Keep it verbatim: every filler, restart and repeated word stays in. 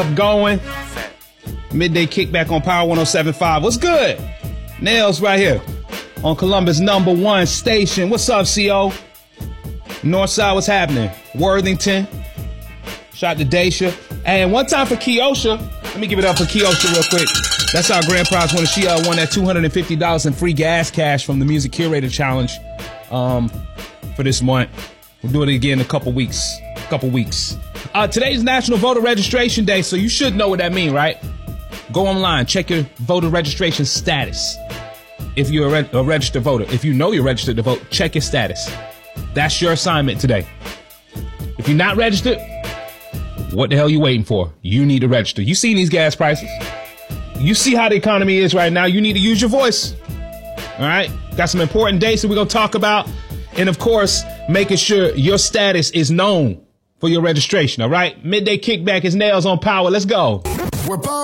going. Midday kickback on Power one oh seven point five. What's good? Nails right here on Columbus number one station. What's up, C O? Northside, what's happening? Worthington. Shout out to Daisha. And one time for Keosha. Let me give it up for Keosha real quick. That's our grand prize winner. She uh, won that two hundred fifty dollars in free gas cash from the Music Curator Challenge um, for this month. We'll do it again in a couple weeks. Couple weeks. Uh, today's National Voter Registration Day, so you should know what that means, right? Go online, check your voter registration status. If you're a, re- a registered voter, if you know you're registered to vote, check your status. That's your assignment today. If you're not registered, what the hell are you waiting for? You need to register. You see these gas prices. You see how the economy is right now. You need to use your voice. All right? Got some important dates that we're going to talk about. And, of course, making sure your status is known for your registration. All right? Midday kickback is Nails on Power. Let's go. We're